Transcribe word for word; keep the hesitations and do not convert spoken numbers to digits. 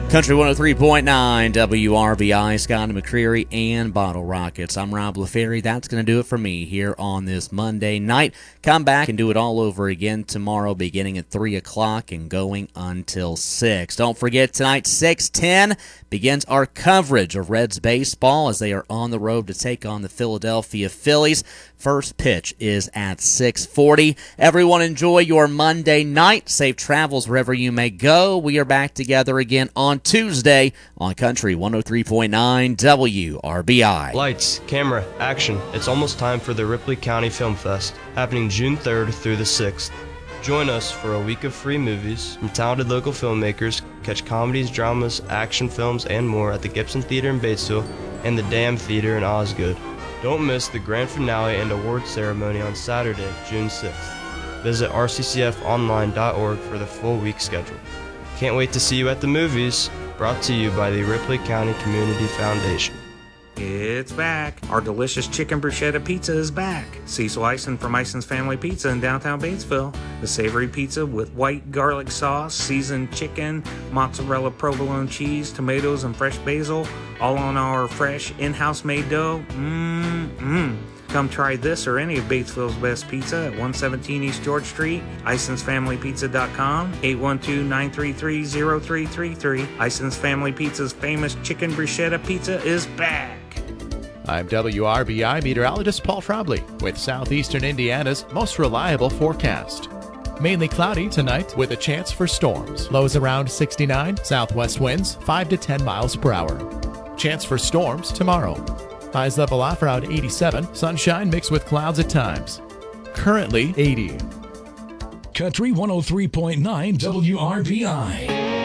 Country one oh three point nine W R B I, Scott McCreery and Bottle Rockets. I'm Rob LaFerry. That's going to do it for me here on this Monday night. Come back and do it all over again tomorrow beginning at three o'clock and going until six. Don't forget tonight, six ten begins our coverage of Reds baseball as they are on the road to take on the Philadelphia Phillies. First pitch is at six forty. Everyone enjoy your Monday night. Safe travels wherever you may go. We are back together again on Tuesday on Country one oh three point nine W R B I. Lights, camera, action. It's almost time for the Ripley County Film Fest, happening June third through the sixth. Join us for a week of free movies from talented local filmmakers. Catch comedies, dramas, action films, and more at the Gibson Theater in Batesville and the Dam Theater in Osgood. Don't miss the grand finale and award ceremony on Saturday, June sixth. Visit r c c f online dot org for the full week schedule. Can't wait to see you at the movies. Brought to you by the Ripley County Community Foundation. It's back. Our delicious chicken bruschetta pizza is back. Cecil Eisen from Eisen's Family Pizza in downtown Batesville. The savory pizza with white garlic sauce, seasoned chicken, mozzarella provolone cheese, tomatoes, and fresh basil, all on our fresh in-house made dough. Mmm-mmm. Come try this or any of Batesville's best pizza at one seventeen East George Street, Isons Family Pizza dot com, eight one two, nine three three, zero three three three. Isons Family Pizza's famous chicken bruschetta pizza is back. I'm W R B I meteorologist Paul Trombley with southeastern Indiana's most reliable forecast. Mainly cloudy tonight with a chance for storms. Lows around sixty-nine, southwest winds five to ten miles per hour. Chance for storms tomorrow. Highs level off around eighty-seven, sunshine mixed with clouds at times. Currently eighty. Country one oh three point nine W R B I.